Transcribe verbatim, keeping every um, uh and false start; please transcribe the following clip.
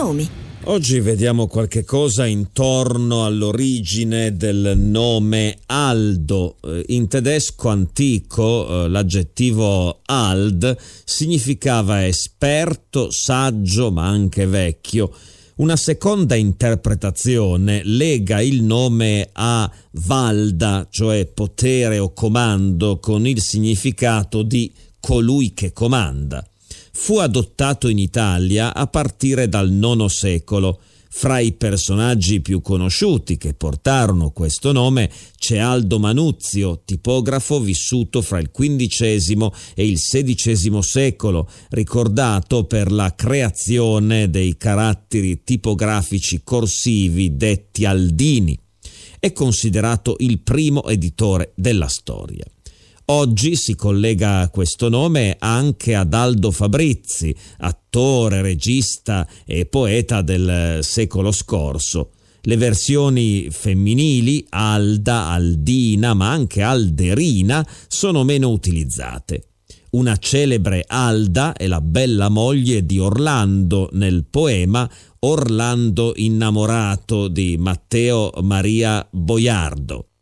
nomi. Oggi vediamo qualche cosa intorno all'origine del nome Aldo. In tedesco antico l'aggettivo alt significava esperto, saggio, ma anche vecchio. Una seconda interpretazione lega il nome a valda, cioè potere o comando, con il significato di colui che comanda. Fu adottato in Italia a partire dal nono secolo. Fra i personaggi più conosciuti che portarono questo nome c'è Aldo Manuzio, tipografo vissuto fra il quindicesimo e il sedicesimo secolo, ricordato per la creazione dei caratteri tipografici corsivi detti aldini. È considerato il primo editore della storia. Oggi si collega questo nome anche ad Aldo Fabrizi, attore, regista e poeta del secolo scorso. Le versioni femminili, Alda, Aldina, ma anche Alderina, sono meno utilizzate. Una celebre Alda è la bella moglie di Orlando nel poema Orlando innamorato di Matteo Maria Boiardo.